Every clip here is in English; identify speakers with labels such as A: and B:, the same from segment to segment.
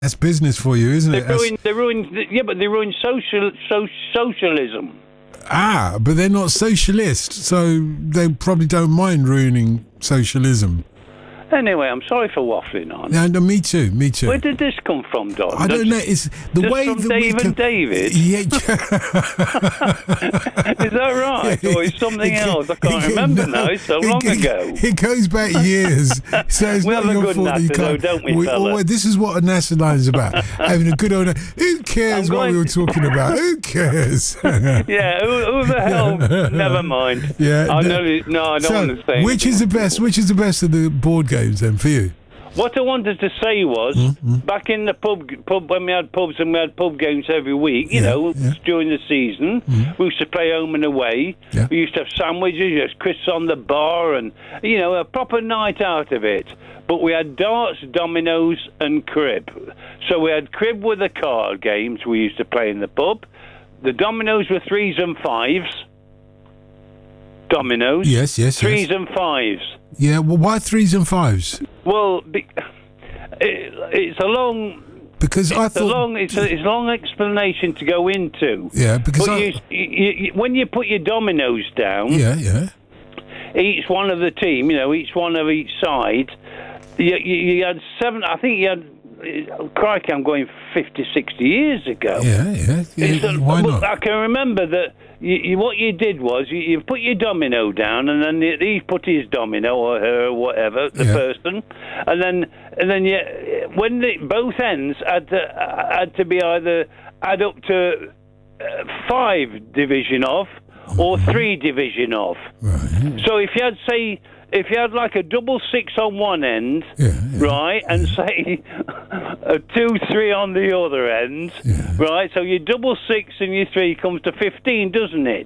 A: That's business for you, isn't it?
B: They ruined socialism.
A: Ah, but they're not socialist, so they probably don't mind ruining socialism.
B: Anyway, I'm sorry for waffling on.
A: No, me too.
B: Where did this come from, Don?
A: I don't know. It's the way
B: from
A: that
B: Dave
A: we
B: and David?
A: Yeah.
B: Is that right? Or is something else? I can't remember now. It's so long ago.
A: It goes back years. So it's
B: we
A: not
B: have a
A: your
B: good
A: fault that you
B: natter, though,
A: can't.
B: don't we, fella?
A: This is what a NASA line is about. Having a good old. Who cares what we were talking about? Who cares?
B: Yeah, who the hell? Never mind.
A: Yeah.
B: I don't want to say.
A: Which is the best? Which is the best of the board games then for you?
B: What I wanted to say was, back in the pub when we had pubs and we had pub games every week, during the season, we used to play home and away.
A: Yeah.
B: We used to have sandwiches, just crisps on the bar, and, a proper night out of it. But we had darts, dominoes, and crib. So we had crib with the card games we used to play in the pub. The dominoes were 3s and 5s. Dominoes.
A: Yes.
B: 3s and 5s.
A: Yeah, well, why 3s and 5s?
B: Well, it's a long...
A: Because I thought...
B: It's a long explanation to go into.
A: Yeah, because
B: when you put your dominoes down...
A: Yeah.
B: Each one of the team, each one of each side, you had 7... I think you had... Crikey, I'm going 50, 60 years ago.
A: Yeah. Why not?
B: I can remember that what you did was you put your domino down, and then he put his domino, or her, or whatever, the person, and then when both ends had to be either add up to 5 division of or 3 division of.
A: Right.
B: So if you had like a double 6 on one end, right, and say a 2, 3 on the other end, right, so your double 6 and your 3 comes to 15, doesn't it?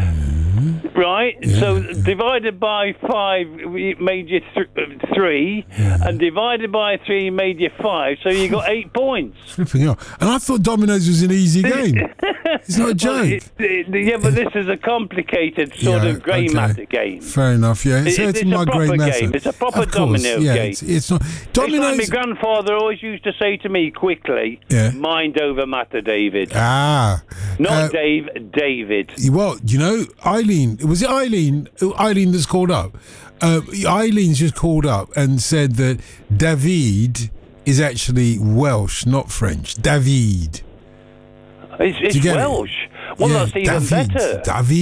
B: Right? So divided by 5 made you 3, and divided by 3 made you 5, so you got 8 points.
A: Flipping out. And I thought dominoes was an easy game. It's not a joke.
B: But this is a complicated sort of grey matter game.
A: Fair enough, yeah. It's
B: my grey matter.
A: Game.
B: It's a proper domino game.
A: It's not... Dominoes...
B: It's like my grandfather always used to say to me quickly, mind over matter, David. Not Dave, David.
A: Well, Eileen... Was it Eileen? Eileen that's called up. Eileen's just called up and said that David is actually Welsh, not French. David.
B: It's Welsh. Well, that's even better.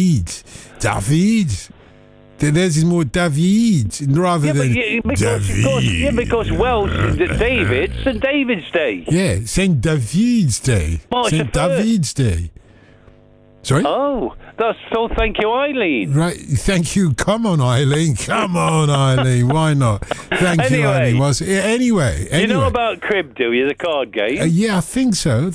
A: David. Theirs is more David rather than David.
B: Because Welsh, David, St. David's Day.
A: Yeah, St. David's Day. St. David's Day. Sorry?
B: Oh, thank you, Eileen.
A: Right, thank you. Come on, Eileen. Why not? Thank you, Eileen. Anyway.
B: You know about crib, do you? The card game?
A: Yeah, I think so.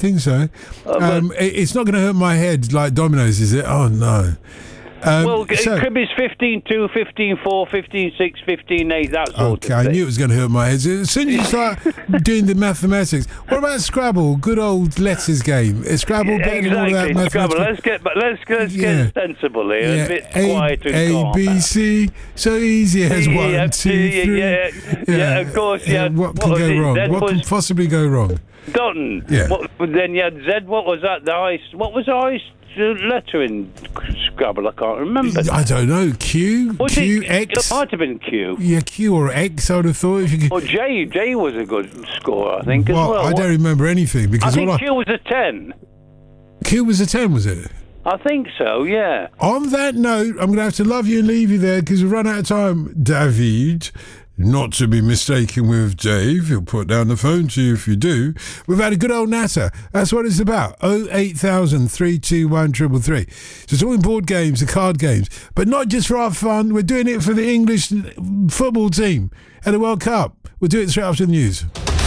A: It's not going to hurt my head like dominoes, is it? Oh, no.
B: Crib is 15-2, 15-4, 15-6, 15-8, that sort of thing.
A: Okay, I knew it was going to hurt my head. As soon as you start doing the mathematics. What about Scrabble? Good old letters game. Is Scrabble getting all that mathematics?
B: Scrabble. Let's get sensible here. A bit quiet and calm.
A: A, B, C. So easy as 1, 2, 3.
B: Yeah, of course.
A: What can go wrong? What can possibly go wrong?
B: Dutton.
A: Yeah.
B: Then you had Z. What was that? What was the ice letter in Scrabble? I can't remember.
A: I don't know. Q, X.
B: It might have been Q.
A: Yeah, Q or X. I would have thought.
B: Or J. J was a good score, I think. As well.
A: I don't remember anything because
B: I think Q was a 10.
A: Q was a 10, was it?
B: I think so. Yeah.
A: On that note, I'm going to have to love you and leave you there because we've run out of time, David. Not to be mistaken with Dave. He'll put down the phone to you if you do. We've had a good old natter. That's what it's about. 08000 321 333. So it's all in board games, the card games. But not just for our fun. We're doing it for the English football team at the World Cup. We'll do it straight after the news.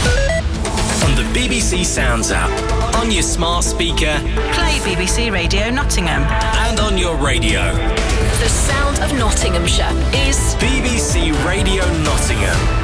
C: On the BBC Sounds app, on your smart speaker,
D: play BBC Radio Nottingham,
C: and on your radio.
E: The sound of Nottinghamshire is
C: BBC Radio Nottingham.